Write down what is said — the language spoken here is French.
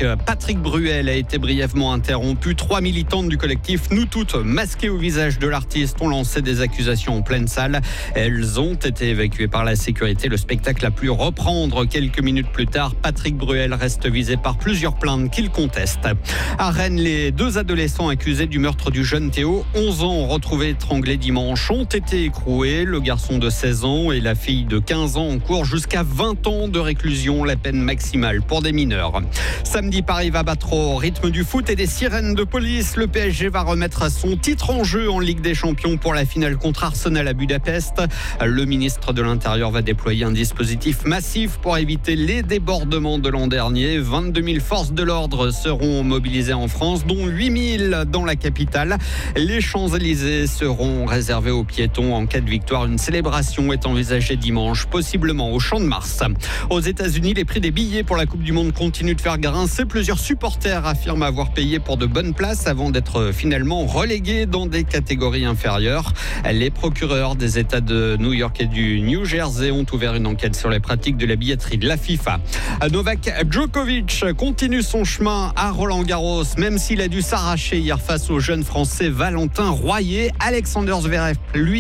avec Patrick Bruel a été brièvement interrompu. 3 militantes du collectif Nous Toutes, masquées au visage de l'artiste, ont lancé des accusations en pleine salle. Elles ont été évacuées par la sécurité. Le spectacle a pu reprendre quelques minutes plus tard. Patrick Bruel reste visé par plusieurs plaintes qu'il conteste. À Rennes, les 2 adolescents accusés du meurtre du jeune Théo, 11 ans, retrouvés étranglés dimanche, ont été écroués. Le garçon de 16 ans et la fille de 15 ans encourent jusqu'à 20 ans de réclusion, la peine maximale pour des mineurs. Samedi, Paris va battre au rythme du foot et des sirènes de police. Le PSG va remettre son titre en jeu en Ligue des Champions pour la finale contre Arsenal à Budapest. Le ministre de l'Intérieur va déployer un dispositif massif pour éviter les débordements de l'an dernier. 22 000 forces de l'ordre seront mobilisées en France, dont 8 000 dans la capitale. Les Champs-Élysées seront réservés aux piétons en cas de victoire. Une célébration est envisagée dimanche, possiblement au Champ de Mars. Aux États-Unis, les prix des billets pour la Coupe du Monde continuent de faire grincer. Plusieurs supporters affirment avoir payé pour de bonnes places avant d'être finalement relégués dans des catégories inférieures. Les procureurs des États de New York et du New Jersey ont ouvert une enquête sur les pratiques de la billetterie de la FIFA. Novak Djokovic continue son chemin à Roland-Garros, même s'il a dû s'arracher hier face au jeune Français Valentin Royer. Alexander Zverev, lui,